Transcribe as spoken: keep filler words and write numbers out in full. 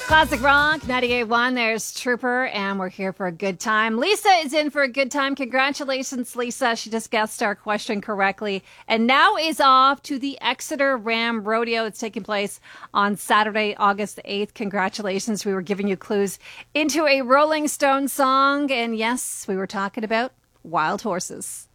Classic Rock, ninety-eight point one. There's Trooper, and we're here for a good time. Lisa is in for a good time. Congratulations, Lisa. She just guessed our question correctly. And now is off to the Exeter Ram Rodeo. It's taking place on Saturday, August eighth. Congratulations. We were giving you clues into a Rolling Stone song. And yes, we were talking about wild horses.